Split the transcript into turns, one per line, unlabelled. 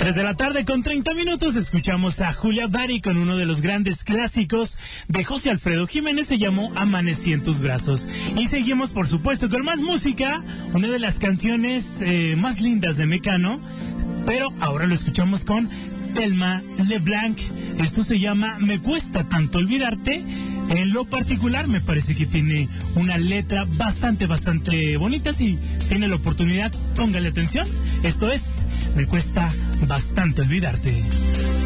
3 de la tarde con 30 minutos escuchamos a Julia Bari con uno de los grandes clásicos de José Alfredo Jiménez, se llamó Amanecí en tus brazos. Y seguimos por supuesto con más música, una de las canciones más lindas de Mecano, pero ahora lo escuchamos con Thelma LeBlanc. Esto se llama Me cuesta tanto olvidarte. En lo particular me parece que tiene una letra bastante bonita. Si tiene la oportunidad, póngale atención. Esto es Me cuesta bastante olvidarte.